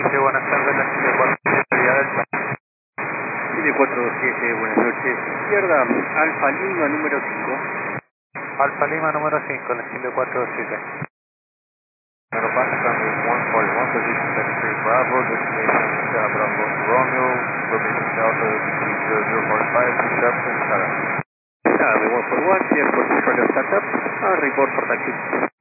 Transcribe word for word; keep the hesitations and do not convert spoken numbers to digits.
Sí, buenas tardes, la Chile cuatro siete Delta. Chile cuatro siete, buenas noches. Izquierda, Alfa Lima número cinco. Alfa Lima número cinco, la Chile cuatro siete. Number one, runway one forty-one, position Secretary Bravo, destination Sierra Bravo Romeo, location Delta zero zero four five, reception, Sara. Runway one forty-one, clear for startup, and report for taxi.